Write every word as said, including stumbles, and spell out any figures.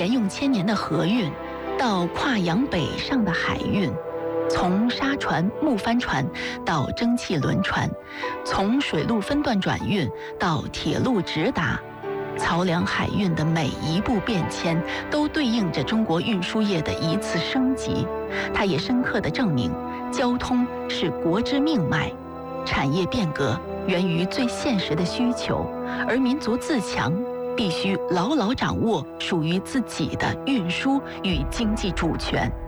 沿用千年的河运，到跨洋北上的海运，从沙船、木帆船到蒸汽轮船，从水陆分段转运到铁路直达，漕粮海运的每一步变迁，都对应着中国运输业的一次升级。它也深刻地证明，交通是国之命脉，产业变革源于最现实的需求，而民族自强必须牢牢掌握属于自己的运输与经济主权。